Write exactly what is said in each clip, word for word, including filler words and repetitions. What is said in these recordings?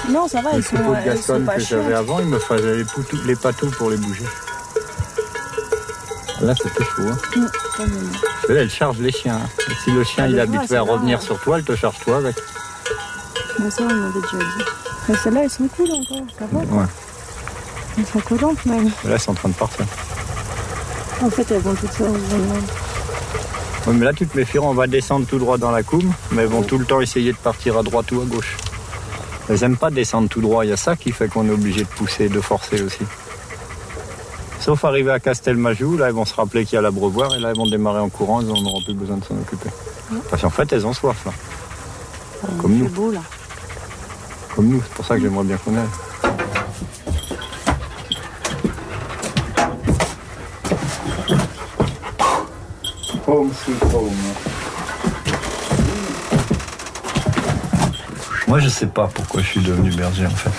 Non, ça va, les elles sont, couteaux de elles sont Gaston pas que chères. j'avais avant, ils me faisaient les, poutou, les patous pour les bouger. Là, c'était chaud. Hein. Mmh, pas vraiment. Là, elle charge les chiens. Et si le chien Ah, il est ben, habitué ouais, à revenir là, sur toi, elle te charge toi avec. Mais ça, on m'avait déjà dit. Mais celles-là, elles sont cool encore, ça va. Ouais. Elles sont collantes même. Là, elles sont en train de partir. En fait, elles vont toutes seules. Ouais, mais là, tu te méfieras, on va descendre tout droit dans la coume, mais elles vont tout le temps essayer de partir à droite ou à gauche. Elles n'aiment pas descendre tout droit, il y a ça qui fait qu'on est obligé de pousser, de forcer aussi. Sauf arriver à Castelmajou, là, elles vont se rappeler qu'il y a l'abreuvoir, et là, elles vont démarrer en courant, elles n'auront plus besoin de s'en occuper. Ouais. Parce qu'en fait, elles ont soif, là. Euh, Comme nous. C'est beau, là. Comme nous, c'est pour ça que j'aimerais bien qu'on aille. Home sweet home. Moi, je sais pas pourquoi je suis devenu berger, en fait.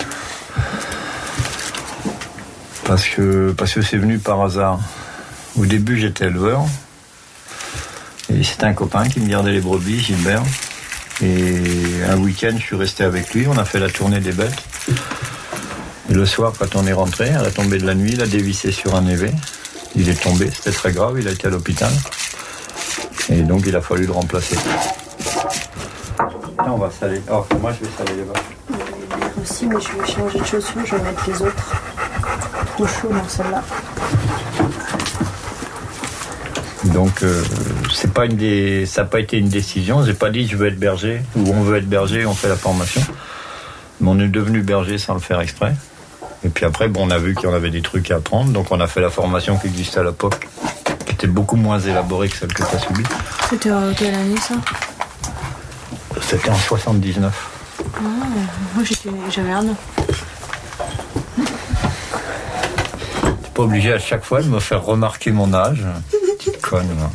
Parce que, parce que c'est venu par hasard. Au début, j'étais éleveur. Et c'était un copain qui me gardait les brebis, Gilbert. Et un week-end, je suis resté avec lui. On a fait la tournée des bêtes. Et le soir, quand on est rentré, à la tombée de la nuit, il a dévissé sur un évé. Il est tombé, c'était très grave. Il a été à l'hôpital. Et donc, il a fallu le remplacer. Là, on va saler. Oh, moi, je vais saler les vaches. Je vais aussi, mais je vais changer de chaussures, je vais mettre les autres. Trop chaud dans celle-là. Donc, euh, c'est pas une des... ça n'a pas été une décision. J'ai pas dit je veux être berger ou on veut être berger, on fait la formation. Mais on est devenu berger sans le faire exprès. Et puis après, bon, on a vu qu'il y en avait des trucs à apprendre. Donc, on a fait la formation qui existait à l'époque, qui était beaucoup moins élaborée que celle que tu as subie. C'était en quelle année, ça? C'était en soixante-dix-neuf. Ah, moi, j'étais... j'avais un an. T'es pas obligé à chaque fois de me faire remarquer mon âge. Petite conne, moi.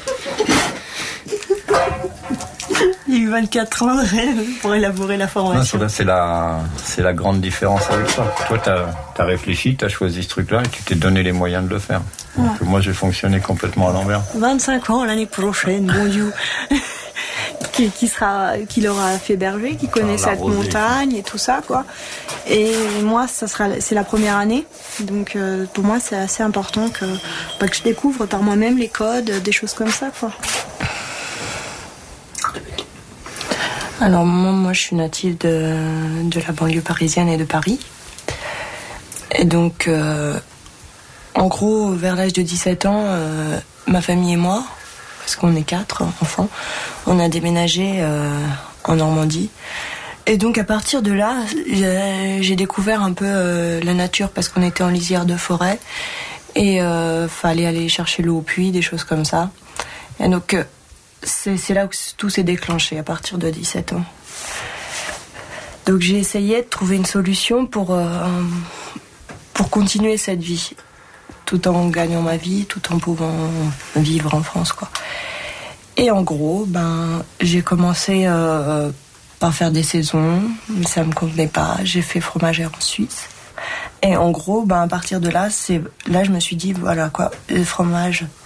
Il y a eu vingt-quatre ans pour élaborer la formation. Non, c'est, la, c'est la grande différence avec ça. Toi, tu as réfléchi, tu as choisi ce truc-là et tu t'es donné les moyens de le faire. Ouais. Donc, moi, j'ai fonctionné complètement à l'envers. vingt-cinq ans l'année prochaine, mon Dieu. qui, qui, sera, qui l'aura fait berger, qui connaît cette montagne et tout ça, quoi. Et moi, ça sera, c'est la première année. Donc, euh, pour moi, c'est assez important que, bah, que je découvre par moi-même les codes, des choses comme ça, quoi. Alors moi, moi je suis native de, de la banlieue parisienne et de Paris. Et donc, euh, en gros, vers l'âge de dix-sept ans, euh, ma famille et moi, parce qu'on est quatre enfants, on a déménagé euh, en Normandie. Et donc à partir de là, j'ai, j'ai découvert un peu euh, la nature parce qu'on était en lisière de forêt. Et euh, fallait aller chercher l'eau au puits, des choses comme ça. Et donc... Euh, C'est, c'est là où tout s'est déclenché, à partir de dix-sept ans. Donc j'ai essayé de trouver une solution pour, euh, pour continuer cette vie, tout en gagnant ma vie, tout en pouvant vivre en France, quoi. Et en gros, ben, j'ai commencé euh, par faire des saisons, mais ça me convenait pas. J'ai fait fromagère en Suisse. Et en gros, ben, à partir de là, c'est, là je me suis dit, voilà quoi, le fromage...